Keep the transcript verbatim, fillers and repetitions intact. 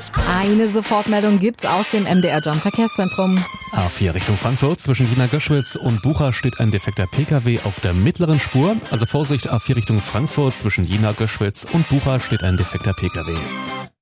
los. Eine Sofortmeldung gibt's aus dem M D R John Verkehrszentrum. A vier Richtung Frankfurt, zwischen Jena-Göschwitz und Bucha steht ein defekter Pkw auf der mittleren Spur. Also Vorsicht, A vier Richtung Frankfurt, zwischen Jena-Göschwitz und Bucha steht ein defekter Pkw.